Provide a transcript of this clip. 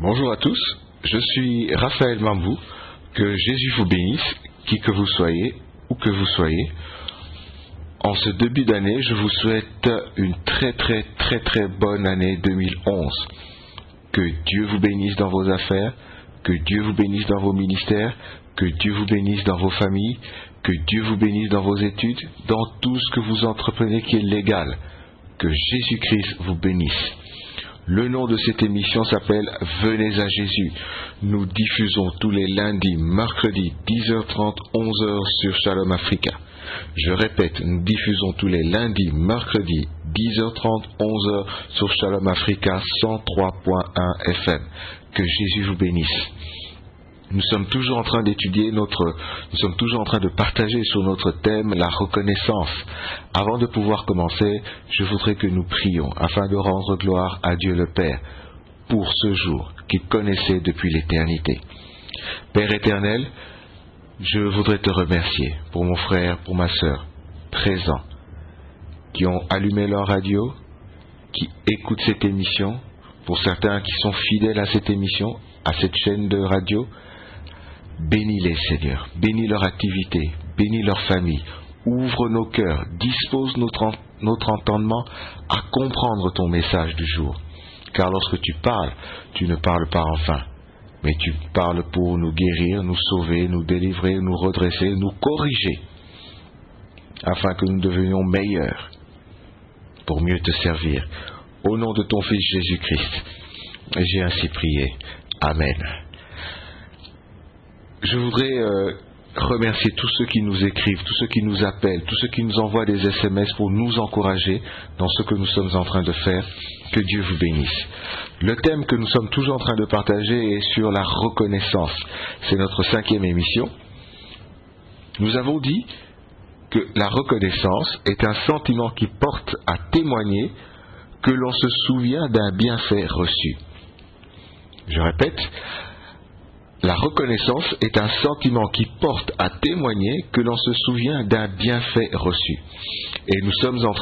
Bonjour à tous, je suis Raphaël Mambou, que Jésus vous bénisse, qui que vous soyez, où que vous soyez. En ce début d'année, je vous souhaite une très bonne année 2011. Que Dieu vous bénisse dans vos affaires, que Dieu vous bénisse dans vos ministères, que Dieu vous bénisse dans vos familles, que Dieu vous bénisse dans vos études, dans tout ce que vous entreprenez qui est légal. Que Jésus-Christ vous bénisse. Le nom de cette émission s'appelle Venez à Jésus. Nous diffusons tous les lundis, mercredis, 10h30, 11h sur Shalom Africa. Je répète, nous diffusons tous les lundis, mercredis, 10h30, 11h sur Shalom Africa 103.1 FM. Que Jésus vous bénisse. Nous sommes toujours en train d'étudier nous sommes toujours en train de partager sur notre thème, la reconnaissance. Avant de pouvoir commencer, je voudrais que nous prions afin de rendre gloire à Dieu le Père pour ce jour qu'il connaissait depuis l'éternité. Père éternel, je voudrais te remercier pour mon frère, pour ma sœur, présents, qui ont allumé leur radio, qui écoutent cette émission, pour certains qui sont fidèles à cette émission, à cette chaîne de radio. Bénis-les, Seigneur, bénis leur activité, bénis leur famille, ouvre nos cœurs, dispose notre entendement à comprendre ton message du jour. Car lorsque tu parles, tu ne parles pas en vain, mais tu parles pour nous guérir, nous sauver, nous délivrer, nous redresser, nous corriger, afin que nous devenions meilleurs, pour mieux te servir. Au nom de ton Fils Jésus-Christ, j'ai ainsi prié. Amen. Je voudrais remercier tous ceux qui nous écrivent, tous ceux qui nous appellent, tous ceux qui nous envoient des SMS pour nous encourager dans ce que nous sommes en train de faire. Que Dieu vous bénisse. Le thème que nous sommes toujours en train de partager est sur la reconnaissance. C'est notre 5e émission. Nous avons dit que la reconnaissance est un sentiment qui porte à témoigner que l'on se souvient d'un bienfait reçu. Je répète, la reconnaissance est un sentiment qui porte à témoigner que l'on se souvient d'un bienfait reçu. Et nous sommes en train